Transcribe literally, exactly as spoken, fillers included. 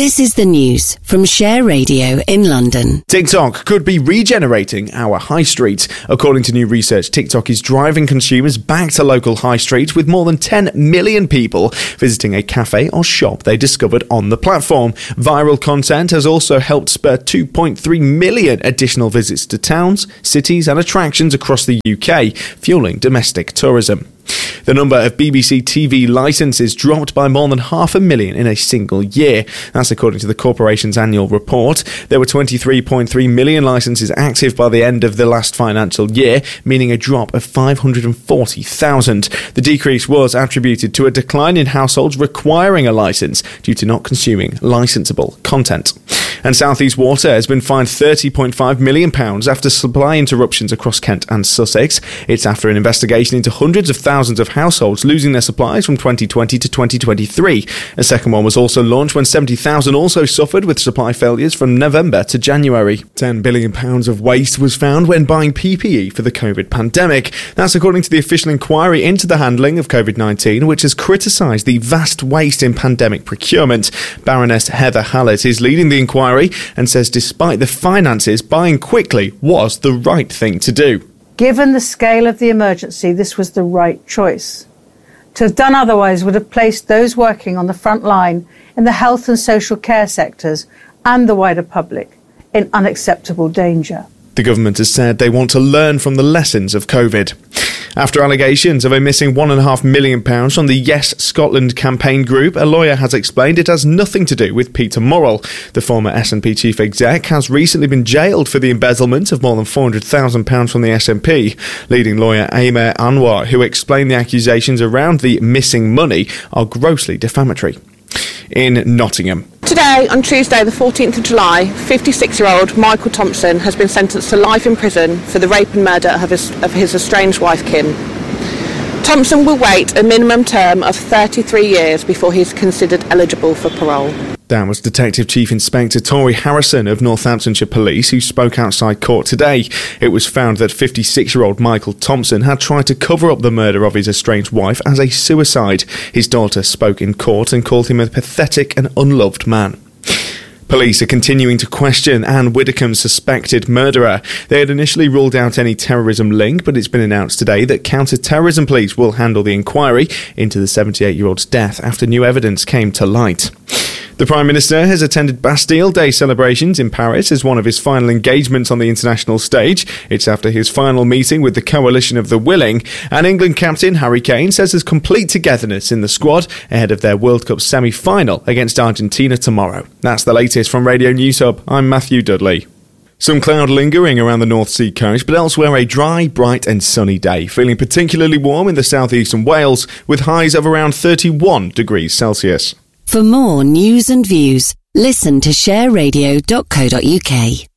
This is the news from Share Radio in London. TikTok could be regenerating our high street. According to new research, TikTok is driving consumers back to local high streets, with more than ten million people visiting a cafe or shop they discovered on the platform. Viral content has also helped spur two point three million additional visits to towns, cities and attractions across the U K, fueling domestic tourism. The number of B B C T V licences dropped by more than half a million in a single year. That's according to the corporation's annual report. There were twenty-three point three million licences active by the end of the last financial year, meaning a drop of five hundred forty thousand. The decrease was attributed to a decline in households requiring a licence due to not consuming licensable content. And South East Water has been fined thirty point five million pounds after supply interruptions across Kent and Sussex. It's after an investigation into hundreds of thousands of households losing their supplies from twenty twenty to twenty twenty-three. A second one was also launched when seventy thousand also suffered with supply failures from November to January. ten billion pounds of waste was found when buying P P E for the COVID pandemic. That's according to the official inquiry into the handling of COVID nineteen, which has criticised the vast waste in pandemic procurement. Baroness Heather Hallett is leading the inquiry and says despite the finances, buying quickly was the right thing to do. Given the scale of the emergency, this was the right choice. To have done otherwise would have placed those working on the front line in the health and social care sectors and the wider public in unacceptable danger. The government has said they want to learn from the lessons of COVID. After allegations of a missing one point five million pounds from the Yes Scotland campaign group, a lawyer has explained it has nothing to do with Peter Murrell. The former S N P chief exec has recently been jailed for the embezzlement of more than four hundred thousand pounds from the S N P. Leading lawyer Amer Anwar, who explained the accusations around the missing money, are grossly defamatory. In Nottingham. Today, on Tuesday the fourteenth of July, fifty-six-year-old Michael Thompson has been sentenced to life in prison for the rape and murder of his, of his estranged wife Kim. Thompson will wait a minimum term of thirty-three years before he is considered eligible for parole. That was Detective Chief Inspector Tori Harrison of Northamptonshire Police, who spoke outside court today. It was found that fifty-six-year-old Michael Thompson had tried to cover up the murder of his estranged wife as a suicide. His daughter spoke in court and called him a pathetic and unloved man. Police are continuing to question Anne Widdecombe's suspected murderer. They had initially ruled out any terrorism link, but it's been announced today that counter-terrorism police will handle the inquiry into the seventy-eight-year-old's death after new evidence came to light. The Prime Minister has attended Bastille Day celebrations in Paris as one of his final engagements on the international stage. It's after his final meeting with the Coalition of the Willing. And England captain Harry Kane says there's complete togetherness in the squad ahead of their World Cup semi-final against Argentina tomorrow. That's the latest from Radio News Hub. I'm Matthew Dudley. Some cloud lingering around the North Sea coast, but elsewhere a dry, bright and sunny day, feeling particularly warm in the southeast and Wales, with highs of around thirty-one degrees Celsius. For more news and views, listen to share radio dot co dot uk.